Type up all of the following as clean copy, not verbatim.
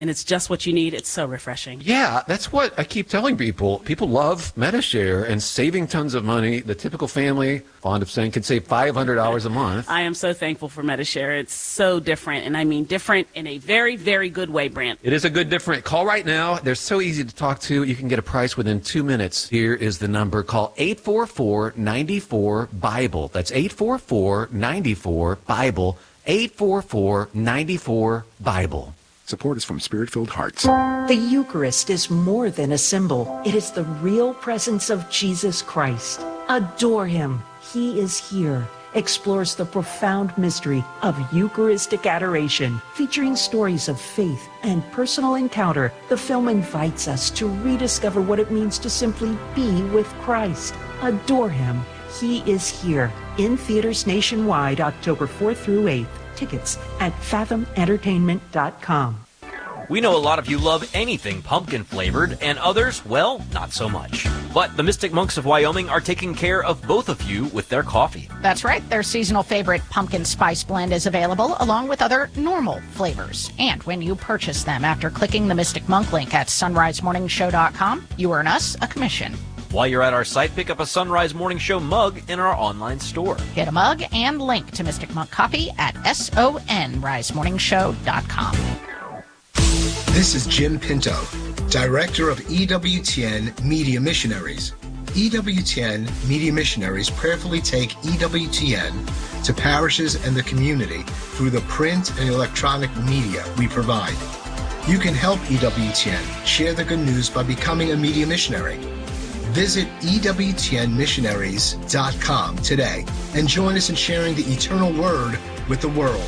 and it's just what you need. It's so refreshing. Yeah, that's what I keep telling people. People love MediShare and saving tons of money. The typical family, fond of saying, can save $500 a month. I am so thankful for MediShare. It's so different, and I mean different in a very, very good way, Brant. It is a good different. Call right now. They're so easy to talk to. You can get a price within 2 minutes. Here is the number. Call 844-94-BIBLE. That's 844-94-BIBLE. 844-94-BIBLE. Support is from Spirit-Filled Hearts. The Eucharist is more than a symbol. It is the real presence of Jesus Christ. Adore him. He is here. Explores the profound mystery of Eucharistic adoration. Featuring stories of faith and personal encounter, the film invites us to rediscover what it means to simply be with Christ. Adore him. He is here. In theaters nationwide, October 4th through 8th. Tickets at fathomentertainment.com. We know a lot of you love anything pumpkin flavored, and others, well, not so much. But the Mystic Monks of Wyoming are taking care of both of you with their coffee. That's right. Their seasonal favorite pumpkin spice blend is available along with other normal flavors. And when you purchase them after clicking the Mystic Monk link at sunrisemorningshow.com, you earn us a commission. While you're at our site, pick up a Sunrise Morning Show mug in our online store. Get a mug and link to Mystic Monk Coffee at sonrisemorningshow.com. This is Jim Pinto, Director of EWTN Media Missionaries. EWTN Media Missionaries prayerfully take EWTN to parishes and the community through the print and electronic media we provide. You can help EWTN share the good news by becoming a media missionary. Visit EWTNmissionaries.com today and join us in sharing the eternal word with the world.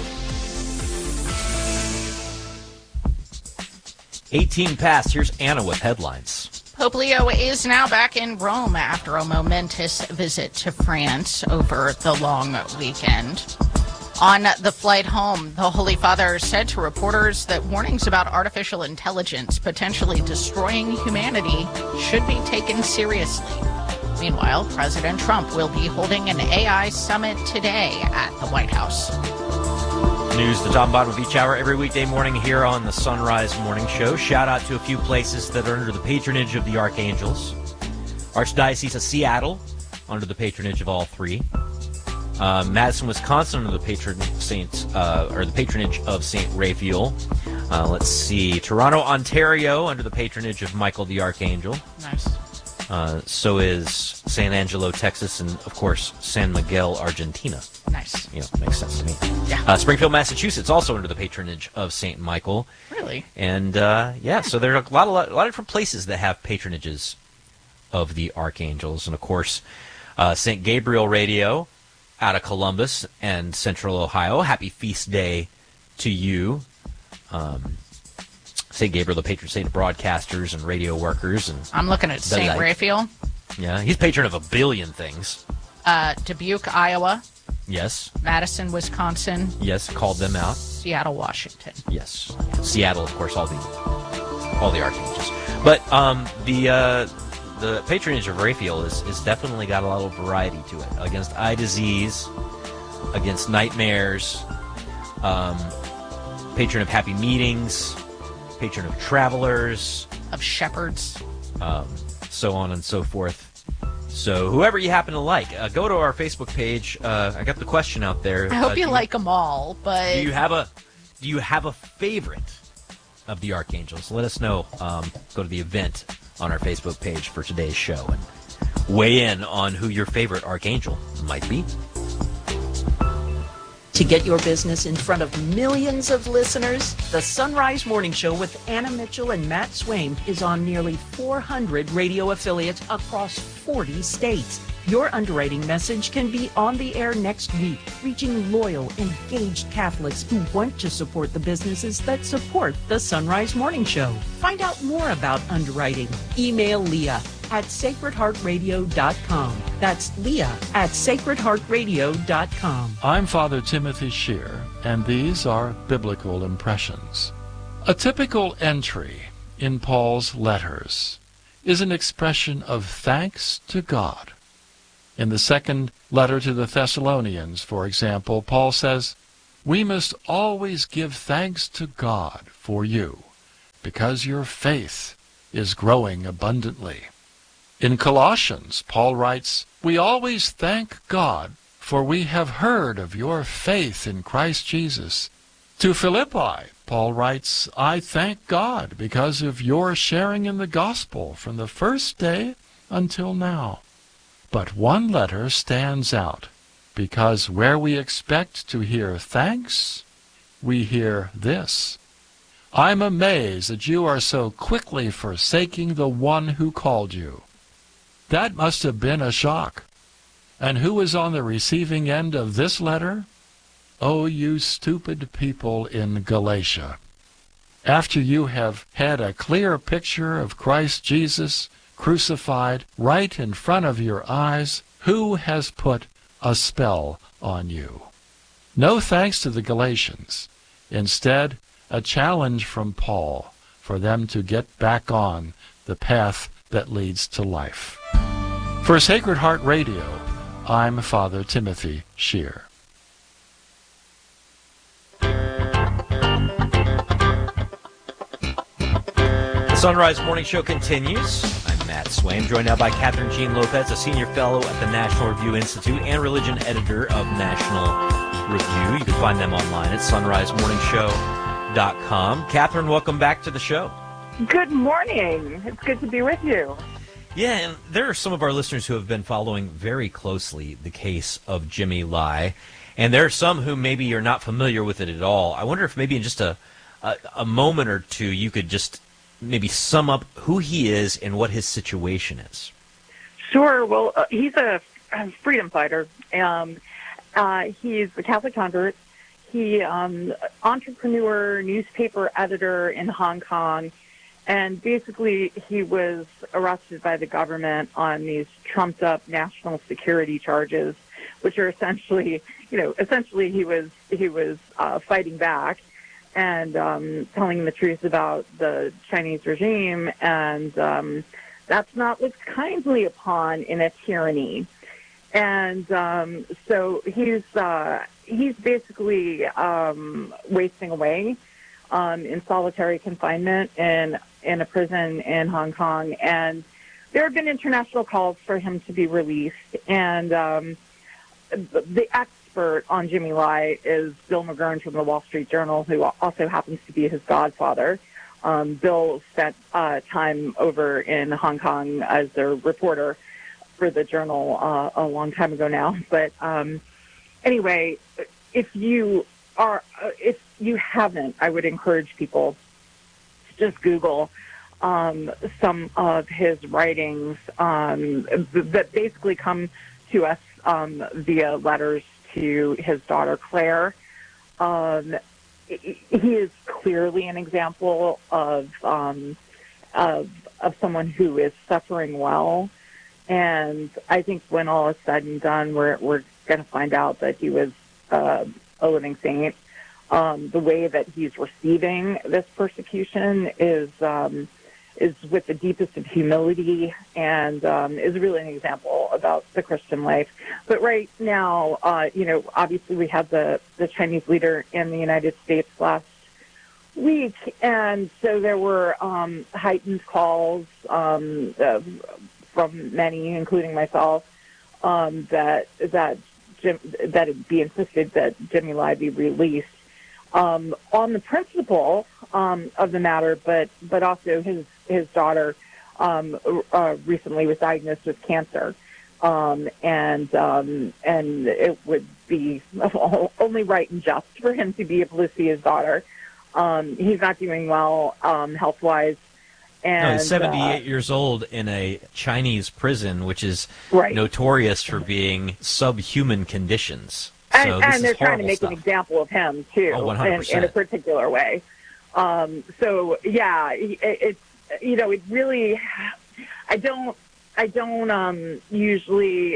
18 past. Here's Anna with headlines. Pope Leo is now back in Rome after a momentous visit to France over the long weekend. On the flight home, the Holy Father said to reporters that warnings about artificial intelligence potentially destroying humanity should be taken seriously. Meanwhile, President Trump will be holding an AI summit today at the White House. News, the top and bottom of each hour every weekday morning here on the Sunrise Morning Show. Shout out to a few places that are under the patronage of the Archangels. Archdiocese of Seattle, under the patronage of all three. Madison, Wisconsin, under the patronage of Saint Raphael. Let's see, Toronto, Ontario, under the patronage of Michael the Archangel. Nice. So is San Angelo, Texas, and of course San Miguel, Argentina. Nice. You know, makes sense to me. Yeah. Springfield, Massachusetts, also under the patronage of Saint Michael. Really? And yeah, so there are a lot of different places that have patronages of the Archangels, and of course, Saint Gabriel Radio out of Columbus and Central Ohio. Happy feast day to you. St. Gabriel, the patron saint of broadcasters and radio workers. And I'm looking at St. Raphael. Yeah, he's patron of a billion things. Dubuque, Iowa. Yes. Madison, Wisconsin. Yes, called them out. Seattle, Washington. Yes. Seattle, of course, all the archangels. But the patronage of Raphael is definitely got a lot of variety to it. Against eye disease, against nightmares, patron of happy meetings, patron of travelers, of shepherds, so on and so forth. So whoever you happen to like, go to our Facebook page. I got the question out there. I hope you like them all, but do you have a favorite of the archangels? Let us know. Go to the event on our Facebook page for today's show and weigh in on who your favorite archangel might be. To get your business in front of millions of listeners, the Sunrise Morning Show with Anna Mitchell and Matt Swaim is on nearly 400 radio affiliates across 40 states. Your underwriting message can be on the air next week, reaching loyal, engaged Catholics who want to support the businesses that support the Sunrise Morning Show. Find out more about underwriting. Email Leah at sacredheartradio.com. That's Leah at sacredheartradio.com. I'm Father Timothy Shear, and these are Biblical Impressions. A typical entry in Paul's letters is an expression of thanks to God. In the second letter to the Thessalonians, for example, Paul says, "We must always give thanks to God for you, because your faith is growing abundantly. In Colossians, Paul writes, "We always thank God, for we have heard of your faith in Christ Jesus." To Philippi, Paul writes, "I thank God because of your sharing in the gospel from the first day until now." But one letter stands out, because where we expect to hear thanks, we hear this: "I'm amazed that you are so quickly forsaking the one who called you." That must have been a shock. And who is on the receiving end of this letter? Oh, you stupid people in Galatia. After you have had a clear picture of Christ Jesus crucified right in front of your eyes, who has put a spell on you? No thanks to the Galatians. Instead, a challenge from Paul for them to get back on the path that leads to life. For Sacred Heart Radio, I'm Father Timothy Shear. The Sunrise Morning Show continues. I'm Matt Swaim, joined now by Catherine Jean Lopez, a senior fellow at the National Review Institute and religion editor of National Review. You can find them online at sunrisemorningshow.com. Catherine, welcome back to the show. Good morning. It's good to be with you. Yeah, and there are some of our listeners who have been following very closely the case of Jimmy Lai, and there are some who maybe are not familiar with it at all. I wonder if maybe in just a moment or two you could just maybe sum up who he is and what his situation is. Sure. Well, he's a freedom fighter. He's a Catholic convert. He entrepreneur, newspaper editor in Hong Kong. And basically, he was arrested by the government on these trumped-up national security charges, which are essentially he was fighting back and telling the truth about the Chinese regime, and that's not looked kindly upon in a tyranny. And so he's basically wasting away in solitary confinement in a prison in Hong Kong. And there have been international calls for him to be released. And the expert on Jimmy Lai is Bill McGurn from the Wall Street Journal, who also happens to be his godfather. Bill spent time over in Hong Kong as a reporter for the Journal a long time ago now. But anyway, if you haven't, I would encourage people to just Google some of his writings that basically come to us via letters to his daughter Claire. He is clearly an example of someone who is suffering well, and I think when all is said and done, we're going to find out that he was a living saint. The way that he's receiving this persecution is with the deepest of humility, and is really an example about the Christian life. But right now, obviously we had the Chinese leader in the United States last week, and so there were heightened calls from many, including myself, that it be insisted that Jimmy Lai be released. On the principle of the matter, but also his daughter recently was diagnosed with cancer, and it would be only right and just for him to be able to see his daughter. He's not doing well health-wise. And, he's 78 years old in a Chinese prison, which is right. notorious for being subhuman conditions. And they're trying to make an example of him too, in a particular way. So yeah, it's it really. I don't usually.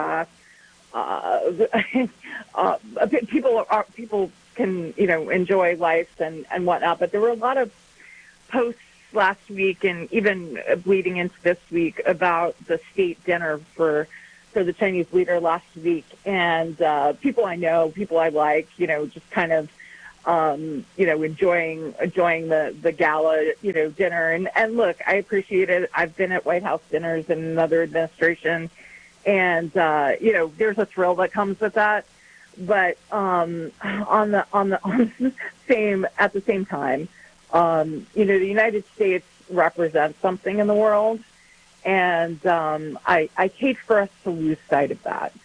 People can enjoy life and whatnot, but there were a lot of posts last week and even bleeding into this week about the state dinner for the Chinese leader last week, and people I know, people I like, just kind of enjoying the gala, dinner. And look, I appreciate it. I've been at White House dinners in another administration, and there's a thrill that comes with that. But at the same time, the United States represents something in the world, and I hate for us to lose sight of that.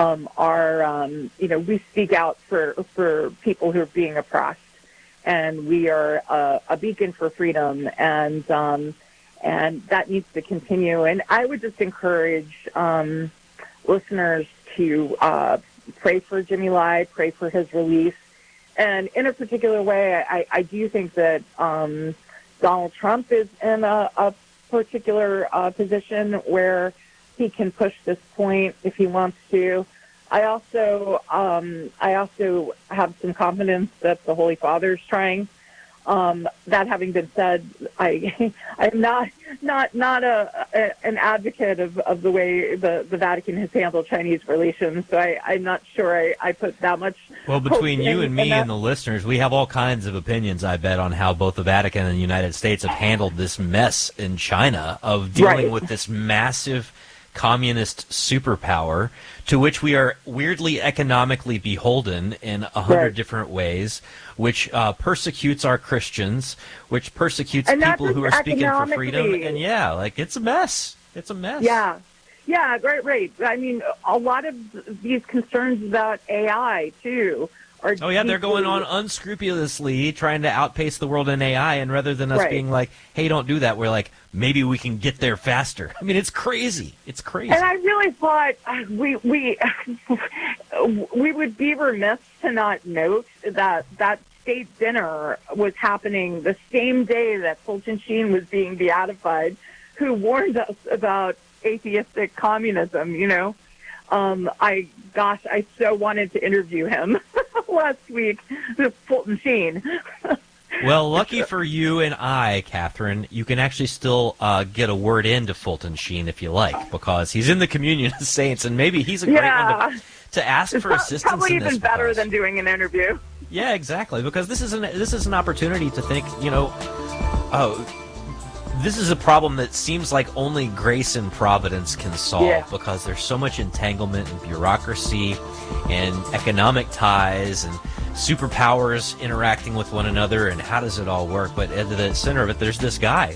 We speak out for people who are being oppressed, and we are a beacon for freedom, and that needs to continue. And I would just encourage listeners to pray for Jimmy Lai, pray for his release. And in a particular way, I do think that Donald Trump is in a particular position where he can push this point if he wants to. I also have some confidence that the Holy Father is trying. That having been said, I'm not an advocate of the way the Vatican has handled Chinese relations. So I'm not sure I put that much. Well, between you and me and the listeners, we have all kinds of opinions, I bet, on how both the Vatican and the United States have handled this mess in China of dealing with this massive communist superpower to which we are weirdly economically beholden in 100 different ways, which persecutes our Christians, which persecutes people who are speaking for freedom. And it's a mess. It's a mess. Yeah, right. I mean, a lot of these concerns about AI, too, are they're going on unscrupulously trying to outpace the world in AI, and rather than us being like, hey, don't do that, we're like, maybe we can get there faster. I mean, it's crazy. It's crazy. And I really thought we would be remiss to not note that state dinner was happening the same day that Fulton Sheen was being beatified, who warned us about atheistic communism, I so wanted to interview him last week with Fulton Sheen. Well, lucky for you and I, Catherine, you can actually still get a word into Fulton Sheen if you like, because he's in the communion of saints, and maybe he's a great one to ask for assistance. Probably in this even better than doing an interview. Yeah, exactly, because this is an opportunity to think, this is a problem that seems like only grace and providence can solve, because there's so much entanglement and bureaucracy and economic ties and superpowers interacting with one another, and how does it all work? But at the center of it, there's this guy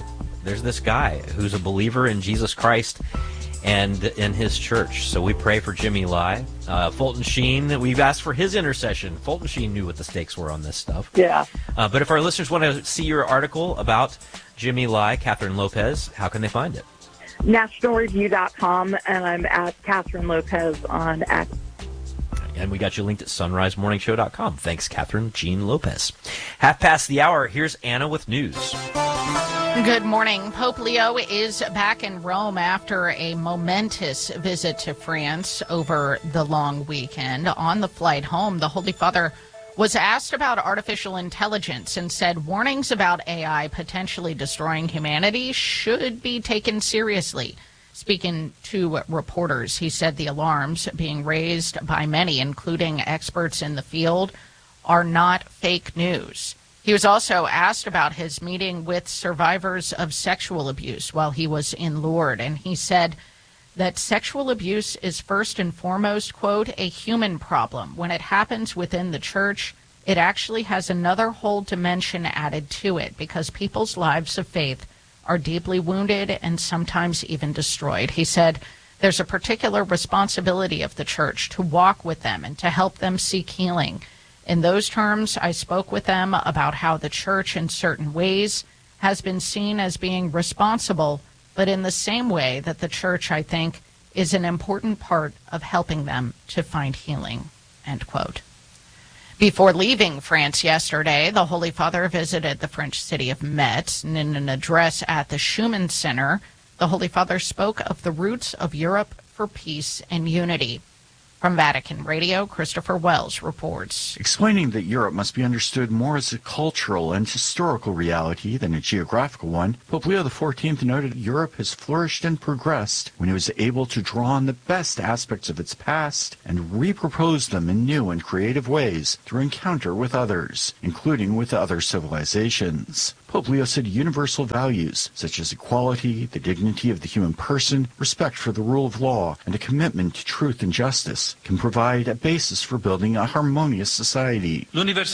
who's a believer in Jesus Christ and in his church. So we pray for Jimmy Lai. Fulton Sheen, we've asked for his intercession. Fulton Sheen knew what the stakes were on this stuff. Yeah. But if our listeners want to see your article about Jimmy Lai, Catherine Lopez, how can they find it? NationalReview.com, and I'm at Catherine Lopez on X. And we got you linked at sunrisemorningshow.com. Thanks, Catherine Jean Lopez. 1:30. Here's Anna with news. Good morning. Pope Leo is back in Rome after a momentous visit to France over the long weekend. On the flight home, the Holy Father was asked about artificial intelligence and said warnings about AI potentially destroying humanity should be taken seriously. Speaking to reporters, he said the alarms being raised by many, including experts in the field, are not fake news. He was also asked about his meeting with survivors of sexual abuse while he was in Lourdes, and he said that sexual abuse is first and foremost, quote, a human problem. When it happens within the church, it actually has another whole dimension added to it because people's lives of faith are deeply wounded and sometimes even destroyed. He said there's a particular responsibility of the church to walk with them and to help them seek healing. In those terms, I spoke with them about how the church in certain ways has been seen as being responsible, but in the same way that the church, I think, is an important part of helping them to find healing, end quote. Before leaving France yesterday, the Holy Father visited the French city of Metz, and in an address at the Schumann Center, the Holy Father spoke of the roots of Europe for peace and unity. From Vatican Radio, Christopher Wells reports. Explaining that Europe must be understood more as a cultural and historical reality than a geographical one, Pope Leo XIV noted Europe has flourished and progressed when it was able to draw on the best aspects of its past and repropose them in new and creative ways through encounter with others, including with other civilizations. Pope Leo said universal values, such as equality, the dignity of the human person, respect for the rule of law, and a commitment to truth and justice, can provide a basis for building a harmonious society.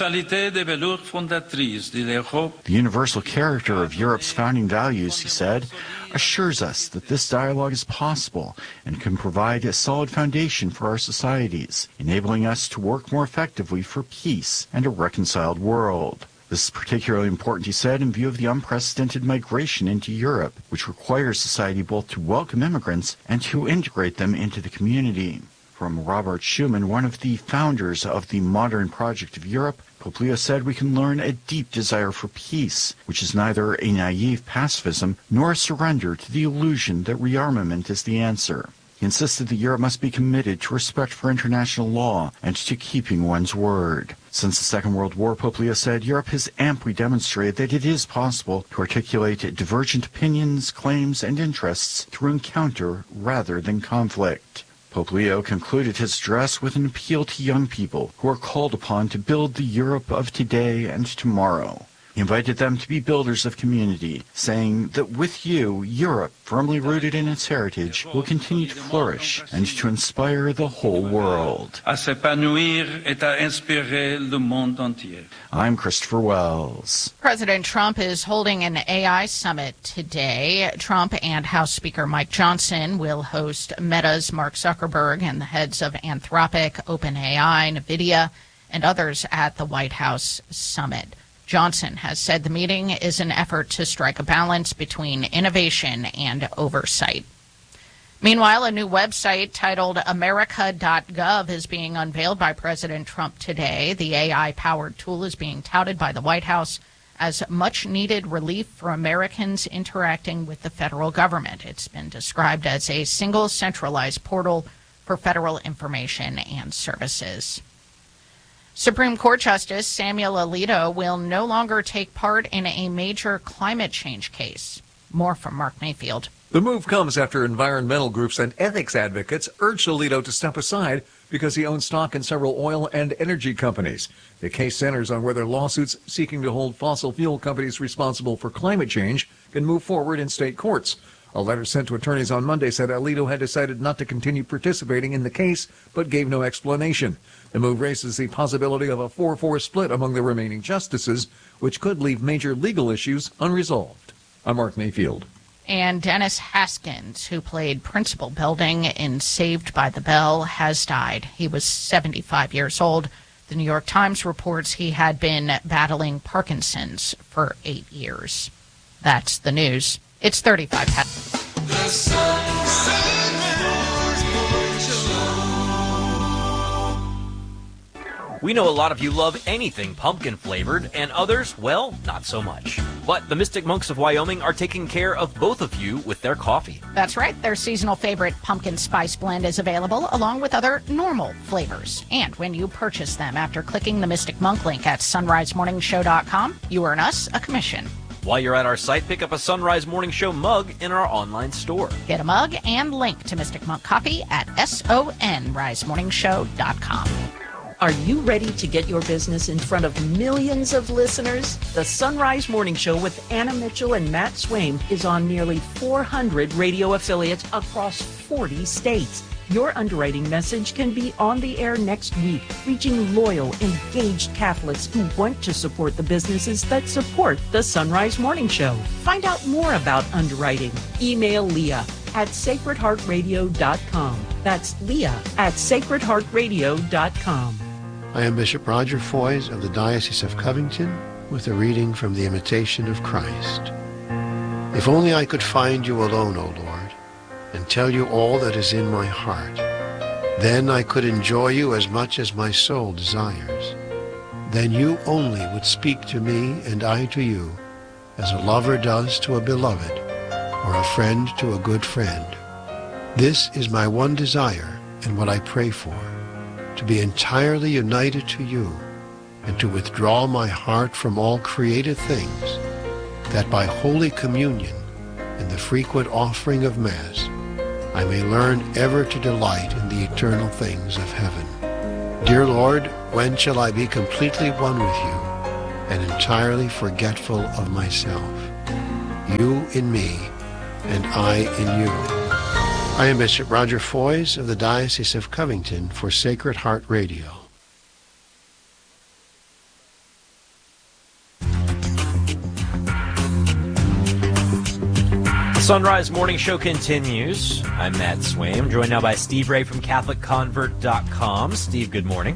The universal character of Europe's founding values, he said, assures us that this dialogue is possible and can provide a solid foundation for our societies, enabling us to work more effectively for peace and a reconciled world. This is particularly important, he said, in view of the unprecedented migration into Europe, which requires society both to welcome immigrants and to integrate them into the community. From Robert Schuman, one of the founders of the modern project of Europe, Pope Leo said we can learn a deep desire for peace, which is neither a naive pacifism nor a surrender to the illusion that rearmament is the answer. He insisted that Europe must be committed to respect for international law and to keeping one's word. Since the Second World War, Pope Leo said, Europe has amply demonstrated that it is possible to articulate divergent opinions, claims, and interests through encounter rather than conflict. Pope Leo concluded his address with an appeal to young people who are called upon to build the Europe of today and tomorrow. He invited them to be builders of community, saying that with you, Europe, firmly rooted in its heritage, will continue to flourish and to inspire the whole world. I'm Christopher Wells. President Trump is holding an AI summit today. Trump and House Speaker Mike Johnson will host Meta's Mark Zuckerberg and the heads of Anthropic, OpenAI, NVIDIA, and others at the White House summit. Johnson has said the meeting is an effort to strike a balance between innovation and oversight. Meanwhile, a new website titled America.gov is being unveiled by President Trump today. The AI-powered tool is being touted by the White House as much-needed relief for Americans interacting with the federal government. It's been described as a single centralized portal for federal information and services. Supreme Court Justice Samuel Alito will no longer take part in a major climate change case. More from Mark Mayfield. The move comes after environmental groups and ethics advocates urged Alito to step aside because he owns stock in several oil and energy companies. The case centers on whether lawsuits seeking to hold fossil fuel companies responsible for climate change can move forward in state courts. A letter sent to attorneys on Monday said Alito had decided not to continue participating in the case, but gave no explanation. The move raises the possibility of a 4-4 split among the remaining justices, which could leave major legal issues unresolved. I'm Mark Mayfield. And Dennis Haskins, who played Principal Belding in Saved by the Bell, has died. He was 75 years old. The New York Times reports he had been battling Parkinson's for 8 years. That's the news. It's 35 past. We know a lot of you love anything pumpkin flavored, and others, well, not so much. But the Mystic Monks of Wyoming are taking care of both of you with their coffee. That's right. Their seasonal favorite pumpkin spice blend is available along with other normal flavors. And when you purchase them after clicking the Mystic Monk link at sunrisemorningshow.com, you earn us a commission. While you're at our site, pick up a Sunrise Morning Show mug in our online store. Get a mug and link to Mystic Monk Coffee at sunrisemorningshow.com. Are you ready to get your business in front of millions of listeners? The Sunrise Morning Show with Anna Mitchell and Matt Swaim is on nearly 400 radio affiliates across 40 states. Your underwriting message can be on the air next week, reaching loyal, engaged Catholics who want to support the businesses that support the Sunrise Morning Show. Find out more about underwriting. Email Leah at sacredheartradio.com. That's Leah at sacredheartradio.com. I am Bishop Roger Foys of the Diocese of Covington with a reading from the Imitation of Christ. If only I could find you alone, O Lord, and tell you all that is in my heart. Then I could enjoy you as much as my soul desires. Then you only would speak to me and I to you, as a lover does to a beloved, or a friend to a good friend. This is my one desire and what I pray for, to be entirely united to you, and to withdraw my heart from all created things, that by Holy Communion and the frequent offering of Mass, I may learn ever to delight in the eternal things of heaven. Dear Lord, when shall I be completely one with you and entirely forgetful of myself? You in me, and I in you. I am Bishop Roger Foys of the Diocese of Covington for Sacred Heart Radio. The Sunrise Morning Show continues. I'm Matt Swaim, joined now by Steve Ray from CatholicConvert.com. Steve, good morning.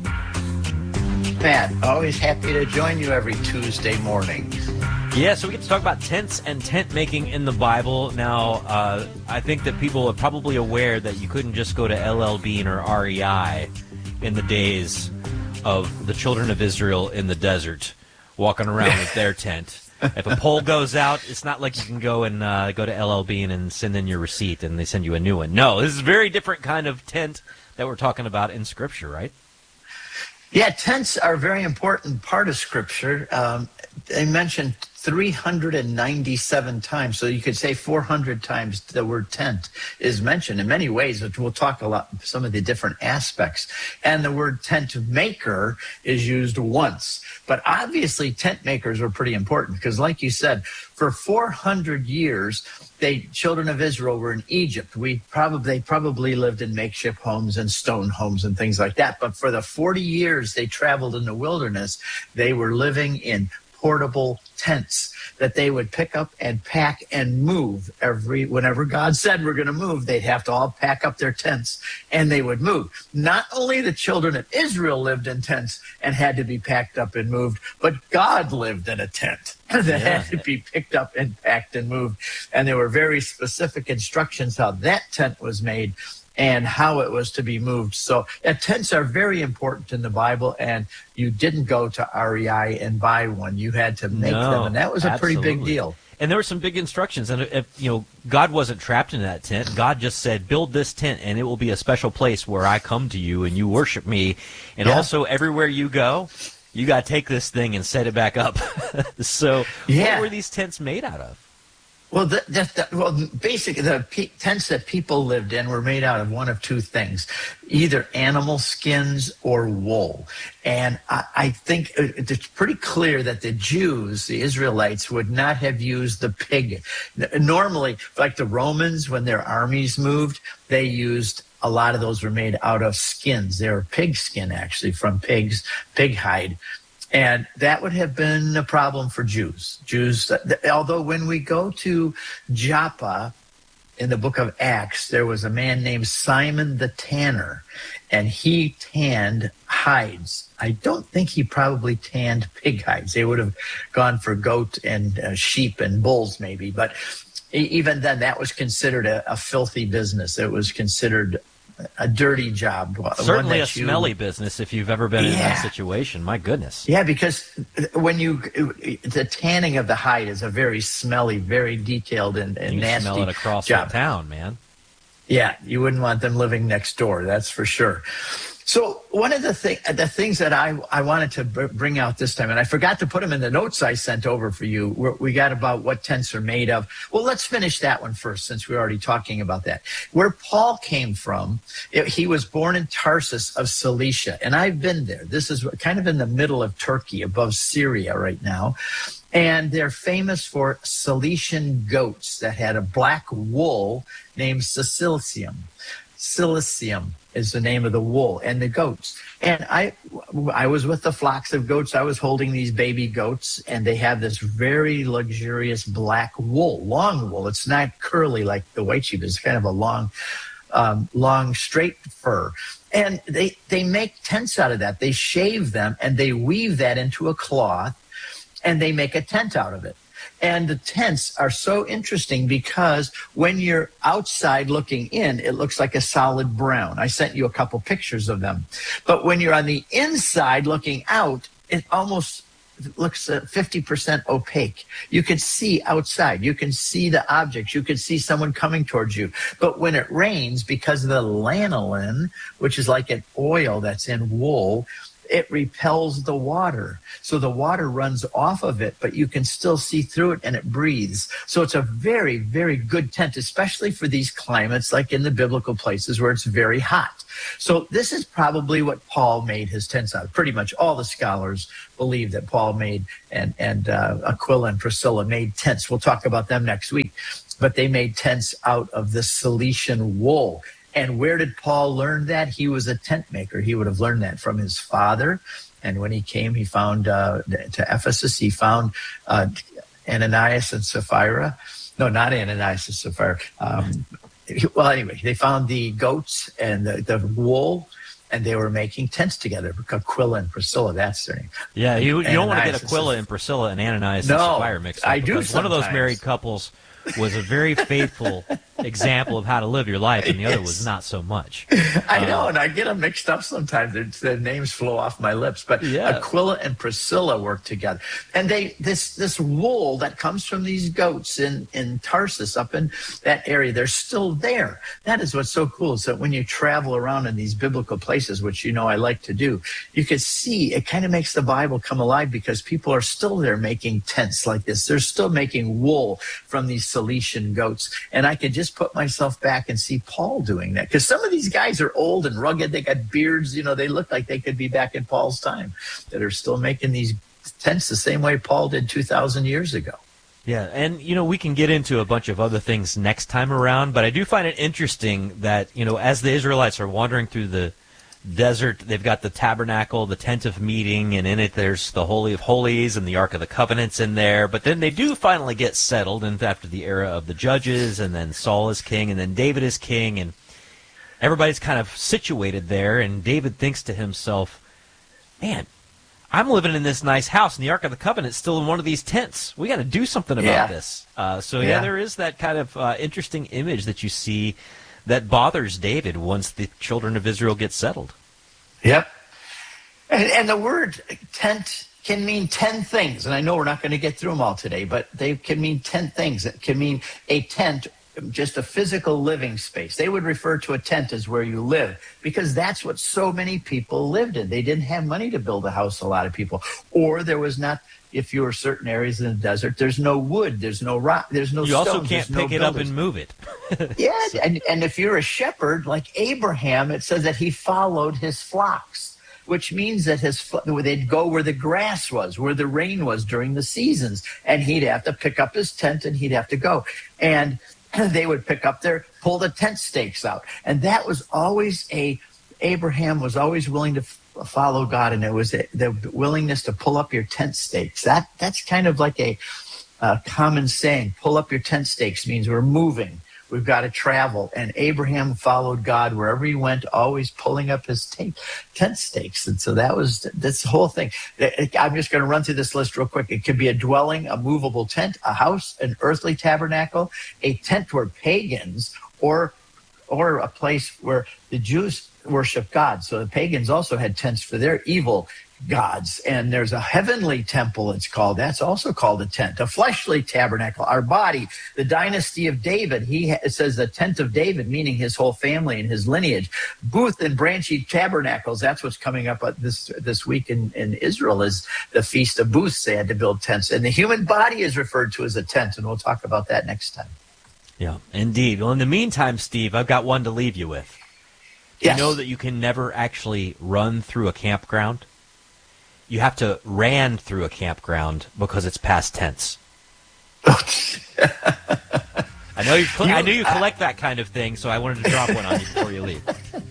Matt, always happy to join you every Tuesday morning. Yeah, so we get to talk about tents and tent making in the Bible. Now, I think that people are probably aware that you couldn't just go to LL Bean or REI in the days of the children of Israel in the desert, walking around with their tent. If a pole goes out, it's not like you can go and go to LL Bean and send in your receipt and they send you a new one. No, this is a very different kind of tent that we're talking about in Scripture, right? Yeah, tents are a very important part of Scripture. They mentioned 397 times, so you could say 400 times the word tent is mentioned in many ways, which we'll talk a lot, some of the different aspects. And the word tent maker is used once. But obviously tent makers were pretty important because, like you said, for 400 years, children of Israel were in Egypt. They probably lived in makeshift homes and stone homes and things like that. But for the 40 years they traveled in the wilderness, they were living in portable tents that they would pick up and pack and move whenever God said we're going to move, they'd have to all pack up their tents and they would move. Not only the children of Israel lived in tents and had to be packed up and moved, but God lived in a tent that had to be picked up and packed and moved. And there were very specific instructions how that tent was made and how it was to be moved. So tents are very important in the Bible, and you didn't go to REI and buy one. You had to make them, and that was a pretty big deal. And there were some big instructions, and God wasn't trapped in that tent. God just said, build this tent, and it will be a special place where I come to you and you worship me. And also, everywhere you go, you got to take this thing and set it back up. So what were these tents made out of? Well, basically, the tents that people lived in were made out of one of two things, either animal skins or wool. And I think it's pretty clear that the Jews, the Israelites, would not have used the pig. Normally, like the Romans, when their armies moved, they used a lot of those were made out of skins. They were pig skin, actually, from pigs, pig hide. And that would have been a problem for Jews. Although when we go to Joppa in the book of Acts, there was a man named Simon the Tanner, and he tanned hides. I don't think he probably tanned pig hides. They would have gone for goat and sheep and bulls maybe. But even then, that was considered a filthy business. It was considered a dirty job. Certainly a smelly business if you've ever been in that situation. My goodness. Yeah, because the tanning of the hide is a very smelly, very detailed and nasty job. You smell it across the town, man. Yeah, you wouldn't want them living next door, that's for sure. So one of the things that I wanted to bring out this time, and I forgot to put them in the notes I sent over for you, we got about what tents are made of. Well, let's finish that one first, since we're already talking about that. Where Paul came from, he was born in Tarsus of Cilicia, and I've been there. This is kind of in the middle of Turkey, above Syria right now. And they're famous for Cilician goats that had a black wool named Cilicium. Cilicium is the name of the wool and the goats. And I was with the flocks of goats. I was holding these baby goats, and they have this very luxurious black wool, long wool. It's not curly like the white sheep. It's kind of a long, straight fur. And they make tents out of that. They shave them, and they weave that into a cloth, and they make a tent out of it. And the tents are so interesting because when you're outside looking in, it looks like a solid brown. I sent you a couple pictures of them. But when you're on the inside looking out, it almost looks 50% opaque. You can see outside. You can see the objects. You can see someone coming towards you. But when it rains, because of the lanolin, which is like an oil that's in wool, it repels the water. So the water runs off of it, but you can still see through it and it breathes. So it's a very, very good tent, especially for these climates like in the biblical places where it's very hot. So this is probably what Paul made his tents out of. Pretty much all the scholars believe that Paul made and Aquila and Priscilla made tents. We'll talk about them next week. But they made tents out of the Cilician wool. And where did Paul learn that? He was a tent maker. He would have learned that from his father. And when he came, he found to Ephesus, he found Ananias and Sapphira. No, not Ananias and Sapphira. Well, anyway, they found the goats and the wool, and they were making tents together. Aquila and Priscilla, that's their name. Yeah, you don't want to get Aquila and Priscilla and Ananias and Sapphira mixed up. I do one of those married couples was a very faithful example of how to live your life, and the other was not so much. I know, and I get them mixed up sometimes. Their names flow off my lips. But Aquila and Priscilla work together. And this wool that comes from these goats in Tarsus, up in that area, they're still there. That is what's so cool, is that when you travel around in these biblical places, which I like to do, you can see it kind of makes the Bible come alive, because people are still there making tents like this. They're still making wool from these Cilician goats. And I could just put myself back and see Paul doing that, because some of these guys are old and rugged. They got beards. They look like they could be back in Paul's time, that are still making these tents the same way Paul did 2,000 years ago. Yeah, and, we can get into a bunch of other things next time around, but I do find it interesting that, as the Israelites are wandering through the desert, they've got the tabernacle, the tent of meeting, and in it there's the Holy of Holies and the Ark of the Covenant's in there. But then they do finally get settled, and after the era of the judges, and then Saul is king, and then David is king, and everybody's kind of situated there. And David thinks to himself, man, I'm living in this nice house, and the Ark of the Covenant's still in one of these tents. We got to do something about this. So there is that kind of interesting image that you see that bothers David once the children of Israel get settled. Yep. And the word tent can mean 10 things. And I know we're not going to get through them all today, but they can mean 10 things. It can mean a tent, just a physical living space. They would refer to a tent as where you live, because that's what so many people lived in. They didn't have money to build a house, a lot of people. Or there was not, if you were certain areas in the desert, there's no wood, there's no rock, there's no stones. You also can't pick it up and move it. Yeah, and if you're a shepherd like Abraham, it says that he followed his flocks, which means that they'd go where the grass was, where the rain was during the seasons, and he'd have to pick up his tent and he'd have to go. And they would pull the tent stakes out. And that was always Abraham was always willing to follow God, and it was the willingness to pull up your tent stakes. That's kind of like a common saying. Pull up your tent stakes means we're moving. We've got to travel. And Abraham followed God wherever he went, always pulling up his tent stakes. And so that's the whole thing. I'm just going to run through this list real quick. It could be a dwelling, a movable tent, a house, an earthly tabernacle, a tent where pagans, or a place where the Jews worship God. So the pagans also had tents for their evil gods. And there's a heavenly temple, it's called. That's also called a tent. A fleshly tabernacle, our body, the dynasty of David. It says the tent of David, meaning his whole family and his lineage. Booth and branchy tabernacles, that's what's coming up this week in Israel, is the Feast of Booths. They had to build tents. And the human body is referred to as a tent, and we'll talk about that next time. Yeah, indeed. Well, in the meantime, Steve, I've got one to leave you with. Yes. You know that you can never actually run through a campground? You have to ran through a campground because it's past tense. I know you collect that kind of thing, so I wanted to drop one on you before you leave.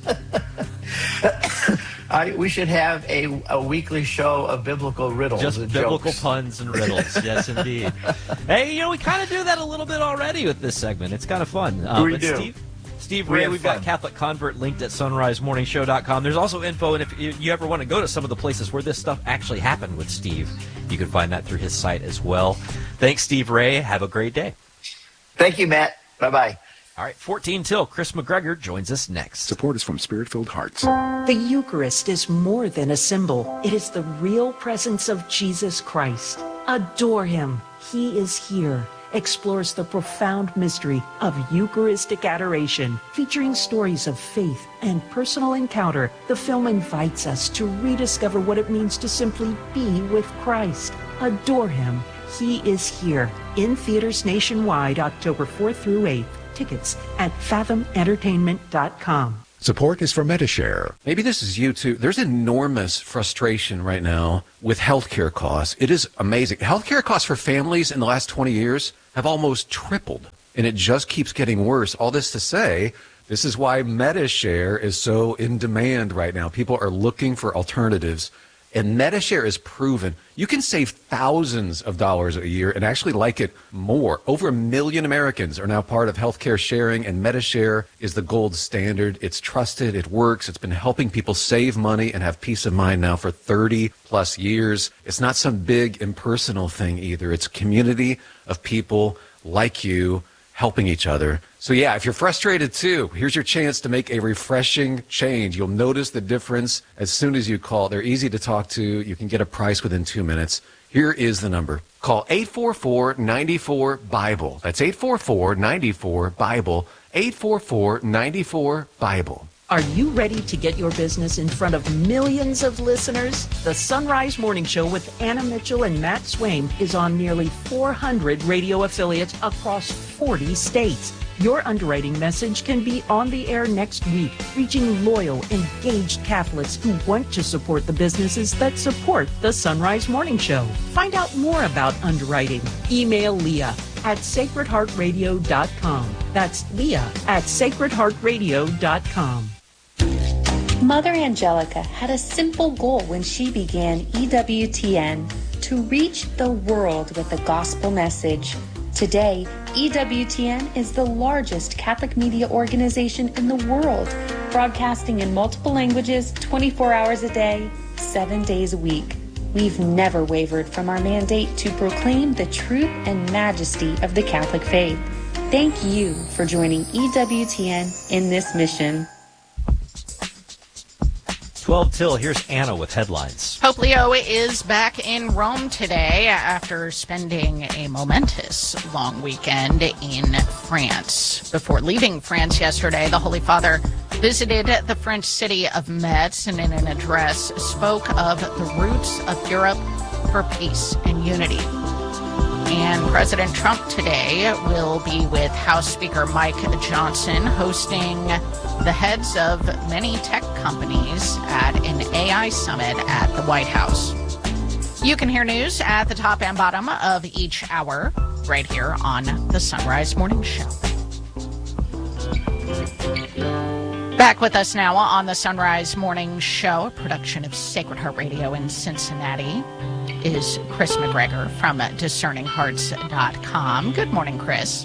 We should have a weekly show of biblical riddles. Just and biblical jokes. puns and riddles. Yes, indeed. Hey, we kind of do that a little bit already with this segment. It's kind of fun. We do. Steve Ray, we've got Catholic Convert linked at sunrisemorningshow.com. There's also info, and if you ever want to go to some of the places where this stuff actually happened with Steve, you can find that through his site as well. Thanks, Steve Ray. Have a great day. Thank you, Matt. Bye-bye. All right, 14 till. Chris McGregor joins us next. Support is from Spirit-Filled Hearts. The Eucharist is more than a symbol. It is the real presence of Jesus Christ. Adore him. He is here. Explores the profound mystery of Eucharistic adoration. Featuring stories of faith and personal encounter, the film invites us to rediscover what it means to simply be with Christ. Adore him. He is here. In theaters nationwide, October 4th through 8th. Tickets at fathomentertainment.com. Support is for Metashare. Maybe this is you too. There's enormous frustration right now with healthcare costs. It is amazing. Healthcare costs for families in the last 20 years have almost tripled, and it just keeps getting worse. All this to say, this is why Metashare is so in demand right now. People are looking for alternatives. And Metashare is proven. You can save thousands of dollars a year and actually like it more. Over 1 million Americans are now part of healthcare sharing, and Metashare is the gold standard. It's trusted. It works. It's been helping people save money and have peace of mind now for 30 plus years. It's not some big impersonal thing either. It's a community of people like you helping each other. So yeah, if you're frustrated too, here's your chance to make a refreshing change. You'll notice the difference as soon as you call. They're easy to talk to. You can get a price within 2 minutes. Here is the number. Call 844-94-BIBLE. That's 844-94-BIBLE. 844-94-BIBLE. Are you ready to get your business in front of millions of listeners? The Sunrise Morning Show with Anna Mitchell and Matt Swain is on nearly 400 radio affiliates across 40 states. Your underwriting message can be on the air next week, reaching loyal, engaged Catholics who want to support the businesses that support the Sunrise Morning Show. Find out more about underwriting. Email Leah at sacredheartradio.com. That's Leah at sacredheartradio.com. Mother Angelica had a simple goal when she began EWTN: to reach the world with the gospel message. Today, EWTN is the largest Catholic media organization in the world, broadcasting in multiple languages 24 hours a day, 7 days a week. We've never wavered from our mandate to proclaim the truth and majesty of the Catholic faith. Thank you for joining EWTN in this mission. 12 till. Here's Anna with headlines. Pope Leo is back in Rome today after spending a momentous long weekend in France. Before leaving France yesterday, the Holy Father visited the French city of Metz and in an address spoke of the roots of Europe for peace and unity. And President Trump today will be with House Speaker Mike Johnson hosting the heads of many tech companies at an AI summit at the White House. You can hear news at the top and bottom of each hour right here on the Sunrise Morning Show. Back with us now on the Sunrise Morning Show, a production of Sacred Heart Radio in Cincinnati, is Chris McGregor from DiscerningHearts.com. Good morning, Chris.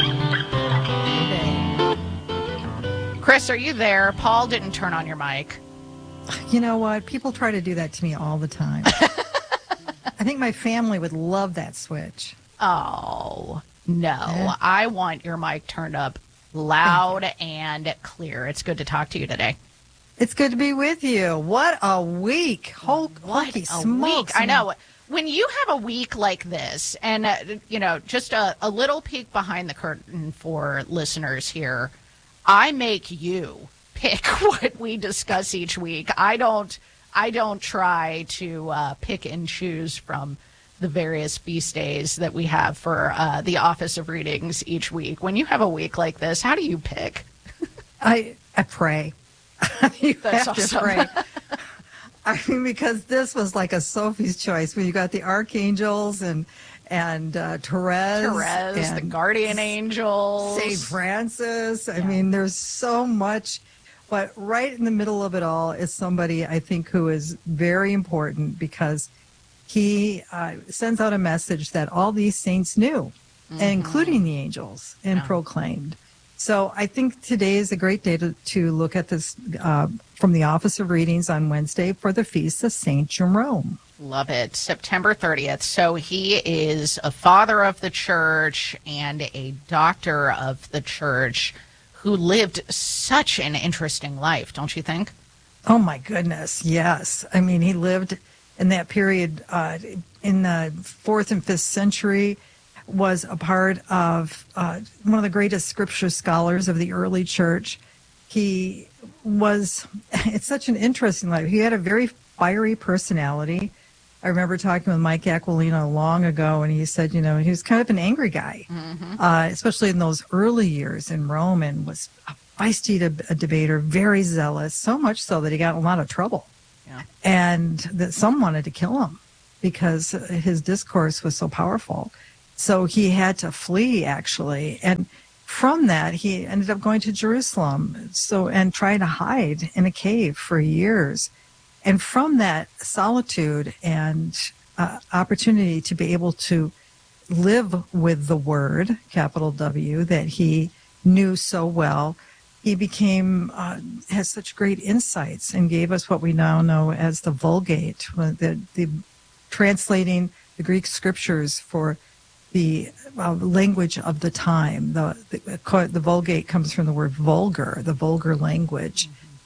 Chris, are you there? Paul didn't turn on your mic. You know what? People try to do that to me all the time. I think my family would love that switch. Oh, no. I want your mic turned up loud and clear. It's good to talk to you today. It's good to be with you. What a week. Holy smokes. I know. When you have a week like this, and, just a little peek behind the curtain for listeners here, I make you pick what we discuss each week. I don't try to pick and choose from the various feast days that we have for the Office of Readings each week. When you have a week like this, how do you pick? I pray. You That's have awesome. to pray. I mean, because this was like a Sophie's choice when you got the archangels and Therese, the guardian angels, St. Francis. I mean, there's so much. But right in the middle of it all is somebody, I think, who is very important because he sends out a message that all these saints knew, including the angels, and proclaimed. So I think today is a great day to look at this from the Office of Readings on Wednesday for the Feast of St. Jerome. Love it. September 30th. So he is a father of the church and a doctor of the church who lived such an interesting life, don't you think? Oh, my goodness. Yes. I mean, he lived in that period in the 4th and 5th century, was a part of one of the greatest scripture scholars of the early church. He was, it's such an interesting life. He had a very fiery personality. I remember talking with Mike Aquilino long ago, and he said, he was kind of an angry guy, especially in those early years in Rome, and was a feisty debater, very zealous, so much so that he got in a lot of trouble. Yeah. And that some wanted to kill him because his discourse was so powerful. So he had to flee, actually. And from that, he ended up going to Jerusalem and trying to hide in a cave for years. And from that solitude and opportunity to be able to live with the Word, capital W, that he knew so well, he became, has such great insights and gave us what we now know as the Vulgate, the translating the Greek scriptures for the language of the time. The Vulgate comes from the word vulgar, the vulgar language.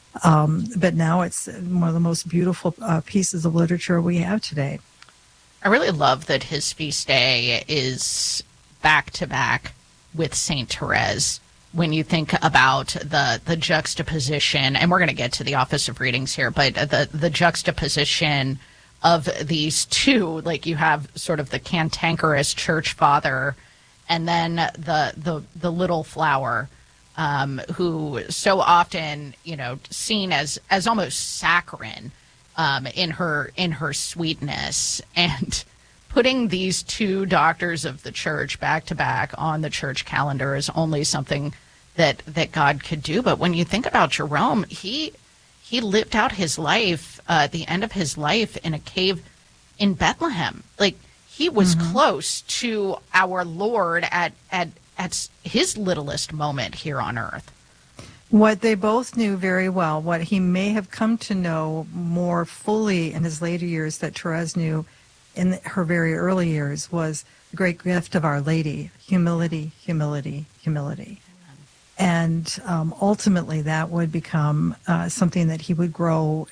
But now it's one of the most beautiful pieces of literature we have today. I really love that his feast day is back to back with Saint Therese. When you think about the juxtaposition, and we're going to get to the Office of Readings here, but the juxtaposition of these two, like you have sort of the cantankerous church father and then the little flower, who so often, seen as almost saccharine in her sweetness, and putting these two doctors of the church back to back on the church calendar is only something that God could do. But when you think about Jerome, he lived out his life, the end of his life, in a cave in Bethlehem. Like, he was close to our Lord at his littlest moment here on earth. What they both knew very well, what he may have come to know more fully in his later years that Therese knew in her very early years, was the great gift of Our Lady: humility, humility, humility. And ultimately that would become something that he would grow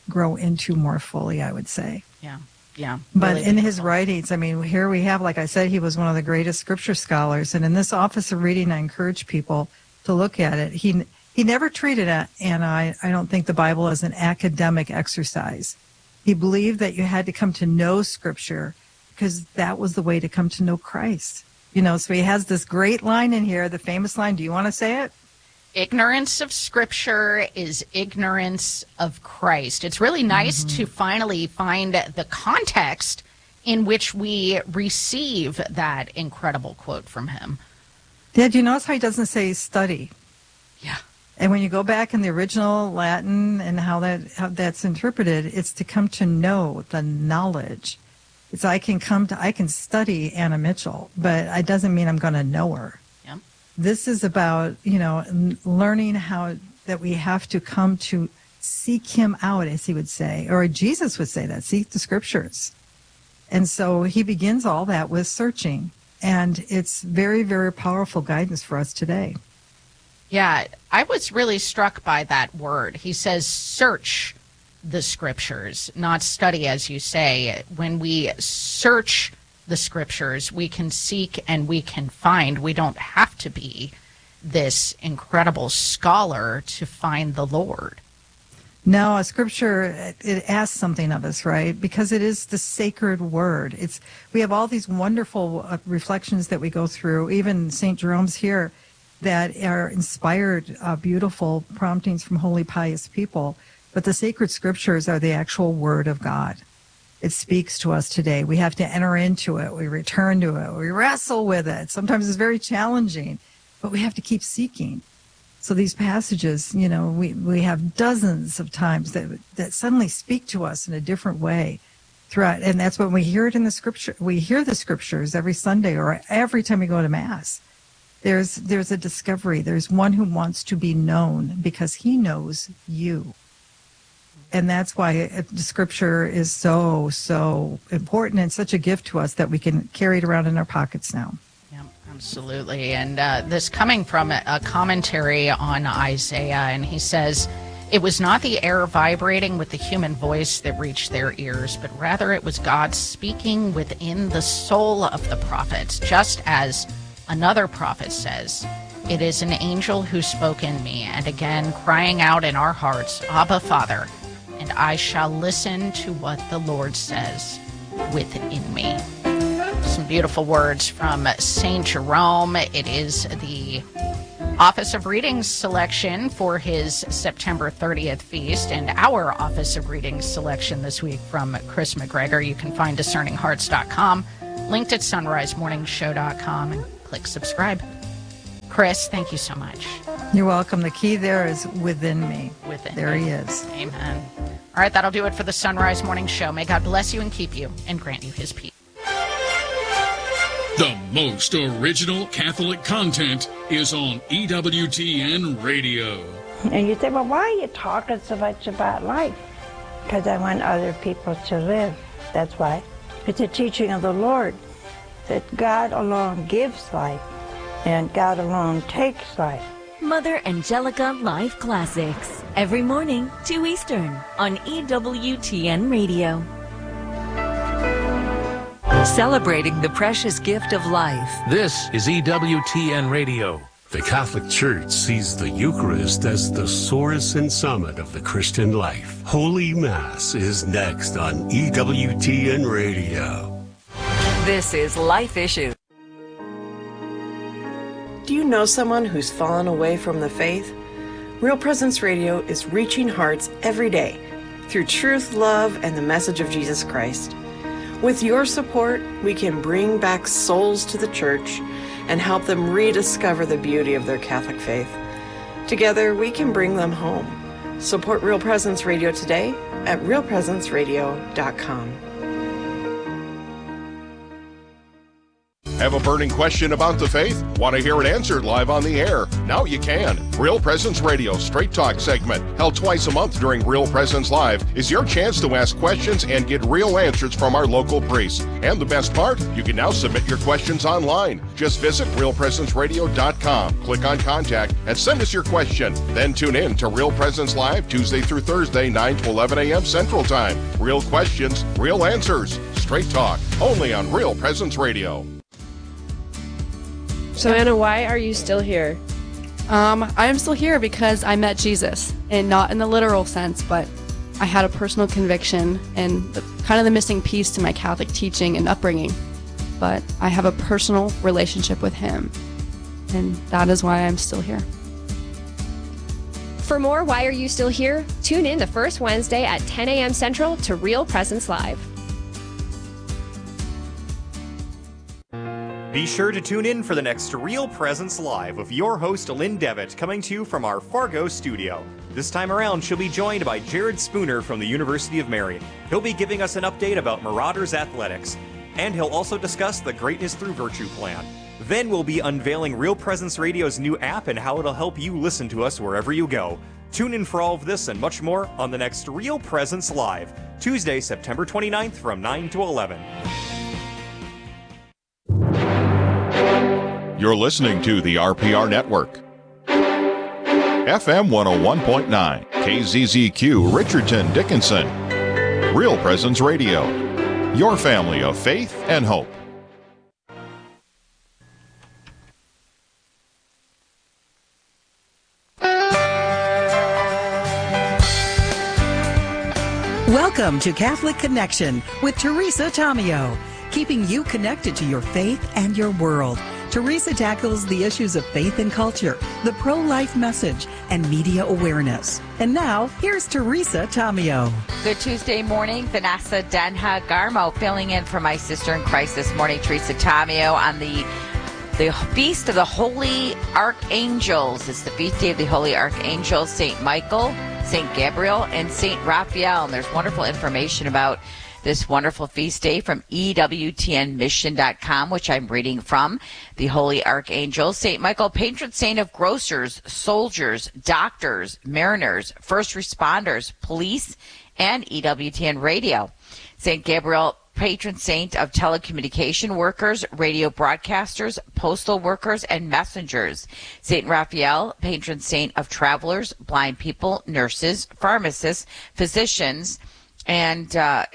into more fully, I would say. Yeah. But really in his writings, I mean, here we have, like I said, he was one of the greatest scripture scholars. And in this Office of Reading, I encourage people to look at it. He never treated it, and I don't think, the Bible as an academic exercise. He believed that you had to come to know Scripture because that was the way to come to know Christ. So he has this great line in here, the famous line. Do you want to say it? Ignorance of Scripture is ignorance of Christ. It's really nice to finally find the context in which we receive that incredible quote from him. Did you notice how he doesn't say study? Yeah. And when you go back in the original Latin and how that's interpreted, it's to come to know, the knowledge. It's I can study Anna Mitchell, but it doesn't mean I'm going to know her. Yeah. This is about, learning how that we have to come to seek him out, as he would say, or Jesus would say that, seek the scriptures. And so he begins all that with searching, and it's very, very powerful guidance for us today. Yeah, I was really struck by that word. He says, search the scriptures, not study, as you say. When we search the scriptures, we can seek and we can find. We don't have to be this incredible scholar to find the Lord. No, a scripture, it asks something of us, right? Because it is the sacred word. We have all these wonderful reflections that we go through, even St. Jerome's here, that are inspired, beautiful promptings from holy, pious people. But the sacred scriptures are the actual word of God. It speaks to us today. We have to enter into it. We return to it. We wrestle with it. Sometimes it's very challenging, but we have to keep seeking. So these passages, we have dozens of times that suddenly speak to us in a different way throughout. And that's when we hear it in the scripture. We hear the scriptures every Sunday or every time we go to Mass. There's a discovery. There's one who wants to be known because he knows you. And that's why the Scripture is so, so important and such a gift to us that we can carry it around in our pockets now. Absolutely. And this coming from a commentary on Isaiah, and he says, "It was not the air vibrating with the human voice that reached their ears, but rather it was God speaking within the soul of the prophets, just as another prophet says, 'It is an angel who spoke in me,' and again crying out in our hearts, 'Abba, Father,' and I shall listen to what the Lord says within me." Some beautiful words from St. Jerome. It is the Office of Readings selection for his September 30th feast, and our Office of Readings selection this week from Chris McGregor. You can find discerninghearts.com, linked at sunrisemorningshow.com, and click subscribe. Chris, thank you so much. You're welcome. The key there is within me. There he is. Amen. All right, that'll do it for the Sunrise Morning Show. May God bless you and keep you and grant you his peace. The most original Catholic content is on EWTN Radio. And you say, well, why are you talking so much about life? Because I want other people to live. That's why. It's a teaching of the Lord that God alone gives life and God alone takes life. Mother Angelica Live Classics. Every morning, 2 Eastern on EWTN Radio. Celebrating the precious gift of life. This is EWTN Radio. The Catholic Church sees the Eucharist as the source and summit of the Christian life. Holy Mass is next on EWTN Radio. This is Life Issue. Do you know someone who's fallen away from the faith? Real Presence Radio is reaching hearts every day through truth, love, and the message of Jesus Christ. With your support, we can bring back souls to the church and help them rediscover the beauty of their Catholic faith. Together, we can bring them home. Support Real Presence Radio today at realpresenceradio.com. Have a burning question about the faith? Want to hear it answered live on the air? Now you can. Real Presence Radio Straight Talk segment, held twice a month during Real Presence Live, is your chance to ask questions and get real answers from our local priests. And the best part, you can now submit your questions online. Just visit realpresenceradio.com, click on contact, and send us your question. Then tune in to Real Presence Live Tuesday through Thursday, 9 to 11 a.m. Central Time. Real questions, real answers. Straight Talk, only on Real Presence Radio. So Anna, why are you still here? I am still here because I met Jesus, and not in the literal sense, but I had a personal conviction and kind of the missing piece to my Catholic teaching and upbringing. But I have a personal relationship with him, and that is why I'm still here. For more Why Are You Still Here? Tune in the first Wednesday at 10 a.m. Central to Real Presence Live. Be sure to tune in for the next Real Presence Live with your host, Lynn Devitt, coming to you from our Fargo studio. This time around, she'll be joined by Jared Spooner from the University of Mary. He'll be giving us an update about Marauders Athletics, and he'll also discuss the Greatness Through Virtue plan. Then we'll be unveiling Real Presence Radio's new app and how it'll help you listen to us wherever you go. Tune in for all of this and much more on the next Real Presence Live, Tuesday, September 29th from 9 to 11. You're listening to the RPR Network. FM 101.9, KZZQ, Richardson, Dickinson. Real Presence Radio, your family of faith and hope. Welcome to Catholic Connection with Teresa Tomeo, keeping you connected to your faith and your world. Teresa tackles the issues of faith and culture, the pro-life message, and media awareness. And now, here's Teresa Tomeo. Good Tuesday morning. Vanessa Denha Garmo filling in for my sister in Christ this morning, Teresa Tomeo, on the Feast of the Holy Archangels. It's the feast day of the Holy Archangels, St. Michael, St. Gabriel, and St. Raphael. And there's wonderful information about this wonderful feast day from EWTNmission.com, which I'm reading from, the Holy Archangel. St. Michael, patron saint of grocers, soldiers, doctors, mariners, first responders, police, and EWTN radio. St. Gabriel, patron saint of telecommunication workers, radio broadcasters, postal workers, and messengers. St. Raphael, patron saint of travelers, blind people, nurses, pharmacists, physicians, and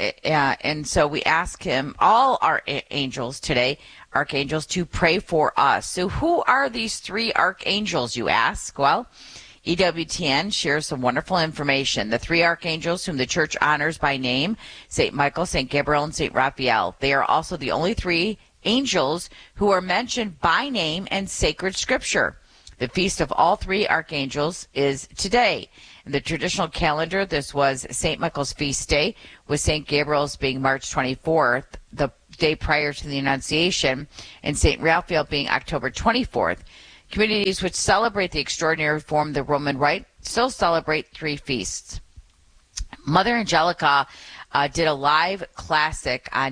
so we ask him, all our angels today, archangels, to pray for us. So who are these three archangels, you ask? Well, EWTN shares some wonderful information. The three archangels whom the church honors by name, St. Michael, St. Gabriel, and St. Raphael. They are also the only three angels who are mentioned by name in sacred scripture. The feast of all three archangels is today. In the traditional calendar, this was St. Michael's feast day, with St. Gabriel's being March 24th, the day prior to the Annunciation, and St. Raphael being October 24th. Communities which celebrate the extraordinary reform of the Roman Rite still celebrate three feasts. Mother Angelica did a live classic on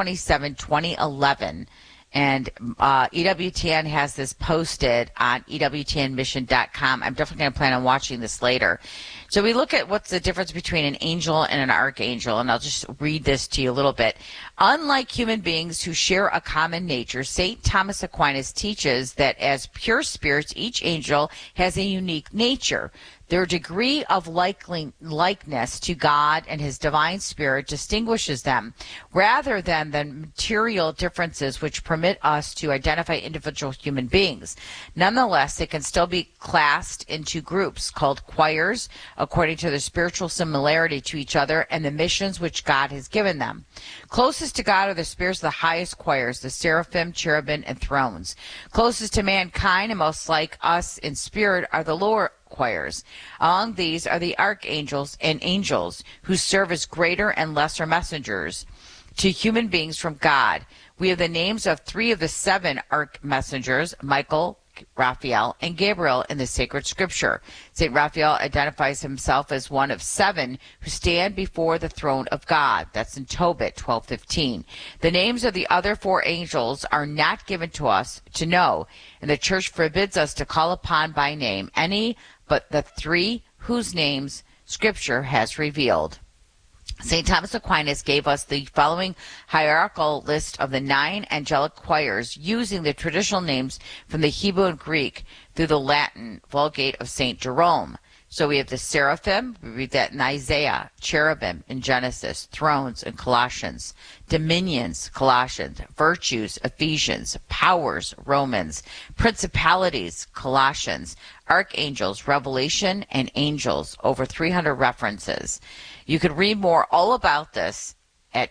9/27/2011, and EWTN has this posted on EWTNmission.com. I'm definitely going to plan on watching this later. So we look at what's the difference between an angel and an archangel, and I'll just read this to you a little bit. Unlike human beings who share a common nature, St. Thomas Aquinas teaches that as pure spirits, each angel has a unique nature. Their degree of likeness to God and his divine spirit distinguishes them, rather than the material differences which permit us to identify individual human beings. Nonetheless, they can still be classed into groups called choirs, according to their spiritual similarity to each other and the missions which God has given them. Closest to God are the spirits of the highest choirs, the seraphim, cherubim, and thrones. Closest to mankind and most like us in spirit are the lower choirs. Among these are the archangels and angels, who serve as greater and lesser messengers to human beings from God. We have the names of three of the seven arch messengers, Michael, Raphael, and Gabriel, in the sacred scripture. St. Raphael identifies himself as one of seven who stand before the throne of God. That's in Tobit 12:15. The names of the other four angels are not given to us to know, and the church forbids us to call upon by name any but the three whose names scripture has revealed. St. Thomas Aquinas gave us the following hierarchical list of the 9 angelic choirs using the traditional names from the Hebrew and Greek through the Latin Vulgate of St. Jerome. So we have the seraphim, we read that in Isaiah, cherubim in Genesis, thrones in Colossians, dominions, Colossians, virtues, Ephesians, powers, Romans, principalities, Colossians, archangels, Revelation, and angels, over 300 references. You can read more all about this at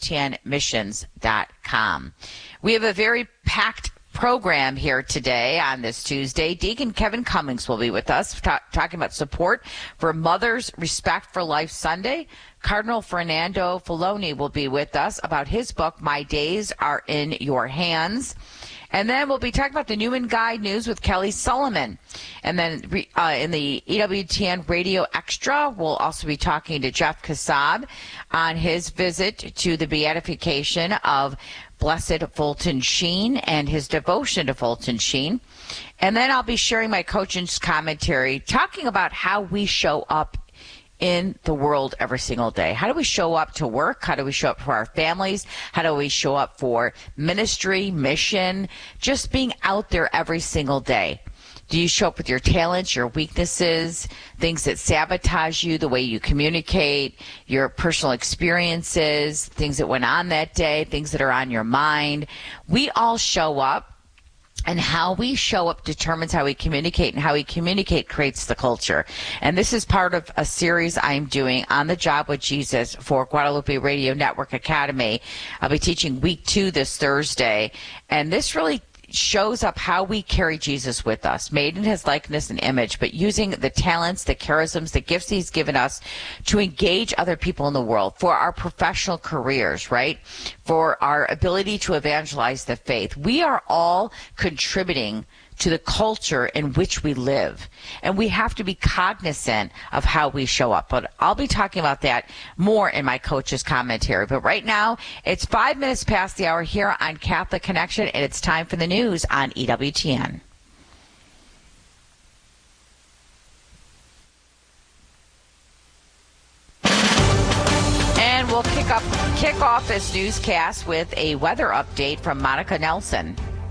EWTNmissions.com. We have a very packed program here today on this Tuesday. Deacon Kevin Cummings will be with us talking about support for Mother's Respect for Life Sunday. Cardinal Fernando Filoni will be with us about his book, My Days Are in Your Hands. And then we'll be talking about the Newman Guide News with Kelly Solomon. And then in the EWTN Radio Extra, we'll also be talking to Jeff Kassab on his visit to the beatification of Blessed Fulton Sheen and his devotion to Fulton Sheen. And then I'll be sharing my coach's commentary, talking about how we show up in the world every single day. How do we show up to work? How do we show up for our families? How do we show up for ministry, mission, just being out there every single day? Do you show up with your talents, your weaknesses, things that sabotage you, the way you communicate, your personal experiences, things that went on that day, things that are on your mind? We all show up. And how we show up determines how we communicate, and how we communicate creates the culture. And this is part of a series I'm doing on the job with Jesus for Guadalupe Radio Network Academy. I'll be teaching week 2 this Thursday. And this really shows up how we carry Jesus with us, made in his likeness and image, but using the talents, the charisms, the gifts he's given us to engage other people in the world for our professional careers, right? For our ability to evangelize the faith. We are all contributing to the culture in which we live. And we have to be cognizant of how we show up. But I'll be talking about that more in my coach's commentary. But right now, it's 5 minutes past the hour here on Catholic Connection, and it's time for the news on EWTN. And we'll kick off this newscast with a weather update from Monica Nelson.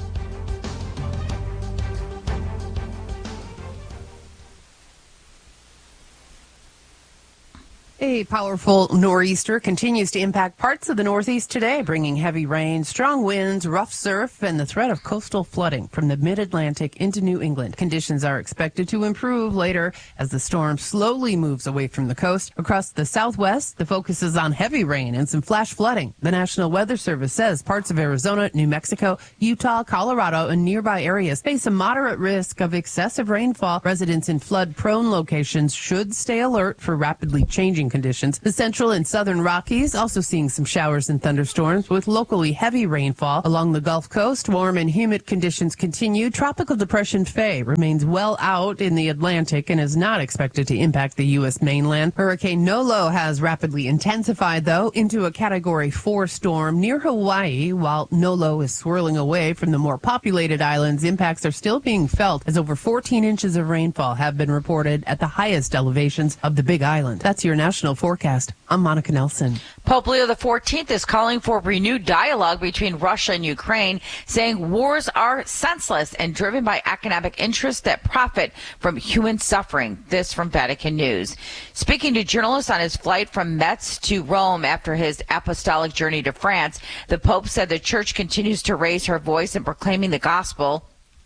A powerful nor'easter continues to impact parts of the Northeast today, bringing heavy rain, strong winds, rough surf, and the threat of coastal flooding from the mid-Atlantic into New England. Conditions are expected to improve later as the storm slowly moves away from the coast. Across the Southwest, the focus is on heavy rain and some flash flooding. The National Weather Service says parts of Arizona, New Mexico, Utah, Colorado, and nearby areas face a moderate risk of excessive rainfall. Residents in flood-prone locations should stay alert for rapidly changing conditions. The central and southern Rockies also seeing some showers and thunderstorms with locally heavy rainfall. Along the Gulf Coast, warm and humid conditions continue. Tropical depression Faye remains well out in the Atlantic and is not expected to impact the U.S. mainland. Hurricane Nolo has rapidly intensified, though, into a Category 4 storm near Hawaii. While Nolo is swirling away from the more populated islands, impacts are still being felt as over 14 inches of rainfall have been reported at the highest elevations of the Big Island. That's your national forecast. I'm Monica Nelson. Pope Leo XIV is calling for renewed dialogue between Russia and Ukraine, saying wars are senseless and driven by economic interests that profit from human suffering. This from Vatican News. Speaking to journalists on his flight from Metz to Rome after his apostolic journey to France, the Pope said the Church continues to raise her voice in proclaiming the gospel,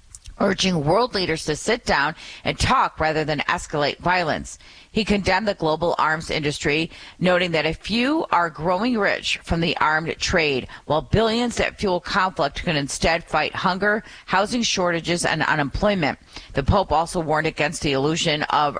urging world leaders to sit down and talk rather than escalate violence. He condemned the global arms industry, noting that a few are growing rich from the armed trade, while billions that fuel conflict can instead fight hunger, housing shortages, and unemployment. The Pope also warned against the illusion of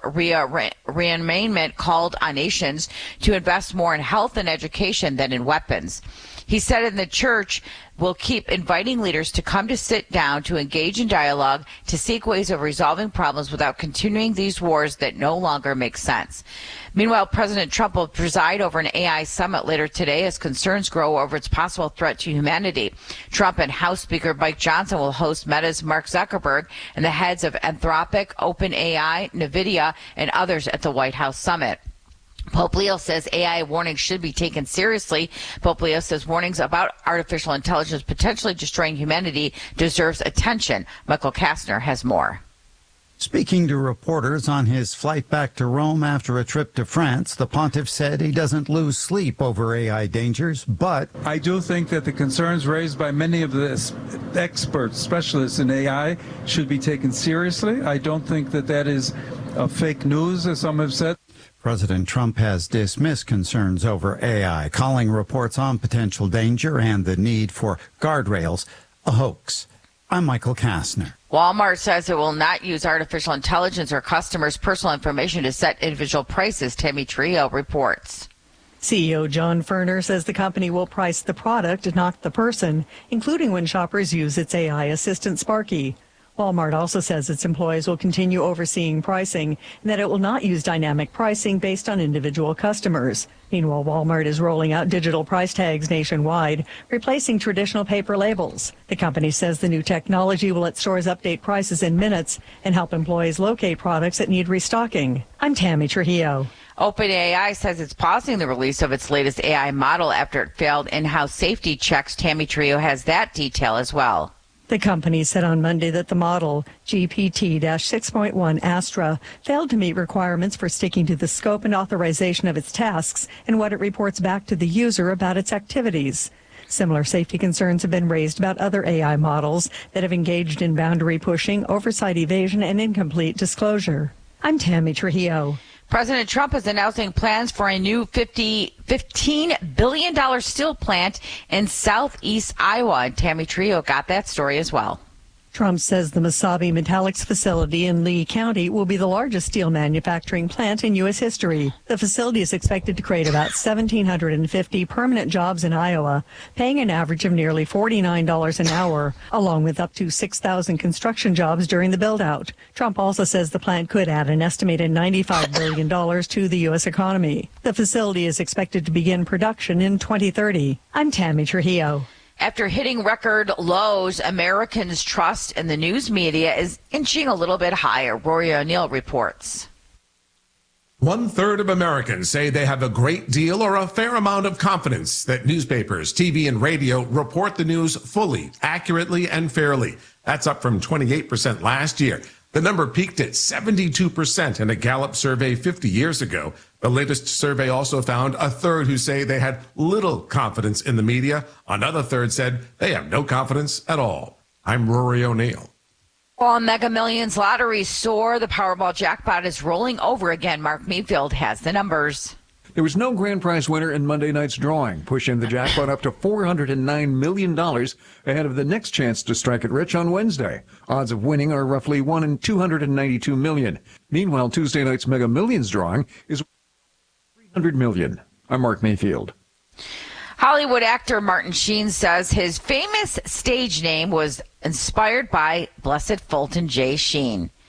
rearmament, called on nations to invest more in health and education than in weapons. He said in the Church will keep inviting leaders to come to sit down, to engage in dialogue, to seek ways of resolving problems without continuing these wars that no longer make sense. Meanwhile, President Trump will preside over an AI summit later today as concerns grow over its possible threat to humanity. Trump and House Speaker Mike Johnson will host Meta's Mark Zuckerberg and the heads of Anthropic, OpenAI, NVIDIA, and others at the White House summit. Pope Leo says AI warnings should be taken seriously. Pope Leo says warnings about artificial intelligence potentially destroying humanity deserves attention. Michael Kastner has more. Speaking to reporters on his flight back to Rome after a trip to France, the pontiff said he doesn't lose sleep over AI dangers, but I do think that the concerns raised by many of the experts, specialists in AI, should be taken seriously. I don't think that that is fake news, as some have said. President Trump has dismissed concerns over AI, calling reports on potential danger and the need for guardrails a hoax. I'm Michael Kastner. Walmart says it will not use artificial intelligence or customers' personal information to set individual prices. Tammy Trio reports. CEO John Furner says the company will price the product, not the person, including when shoppers use its AI assistant Sparky. Walmart also says its employees will continue overseeing pricing and that it will not use dynamic pricing based on individual customers. Meanwhile, Walmart is rolling out digital price tags nationwide, replacing traditional paper labels. The company says the new technology will let stores update prices in minutes and help employees locate products that need restocking. I'm Tammy Trujillo. OpenAI says it's pausing the release of its latest AI model after it failed in-house safety checks. Tammy Trio has that detail as well. The company said on Monday that the model, GPT-6.1 Astra, failed to meet requirements for sticking to the scope and authorization of its tasks and what it reports back to the user about its activities. Similar safety concerns have been raised about other AI models that have engaged in boundary pushing, oversight evasion, and incomplete disclosure. I'm Tammy Trujillo. President Trump is announcing plans for a new $15 billion steel plant in southeast Iowa. And Tammy Trio got that story as well. Trump says the Mesabi Metallics facility in Lee County will be the largest steel manufacturing plant in U.S. history. The facility is expected to create about 1,750 permanent jobs in Iowa, paying an average of nearly $49 an hour, along with up to 6,000 construction jobs during the build-out. Trump also says the plant could add an estimated $95 billion to the U.S. economy. The facility is expected to begin production in 2030. I'm Tammy Trujillo. After hitting record lows, Americans' trust in the news media is inching a little bit higher. Rory O'Neill reports. 1/3 of Americans say they have a great deal or a fair amount of confidence that newspapers, TV, and radio report the news fully, accurately, and fairly. That's up from 28% last year. The number peaked at 72% in a Gallup survey 50 years ago. The latest survey also found 1/3 who say they had little confidence in the media. Another third said they have no confidence at all. I'm Rory O'Neill. While Mega Millions lottery soar, the Powerball jackpot is rolling over again. Mark Mayfield has the numbers. There was no grand prize winner in Monday night's drawing, pushing the jackpot up to $409 million ahead of the next chance to strike it rich on Wednesday. Odds of winning are roughly 1 in 292 million. Meanwhile, Tuesday night's Mega Millions drawing is $300 million. I'm Mark Mayfield. Hollywood actor Martin Sheen says his famous stage name was inspired by Blessed Fulton J. Sheen.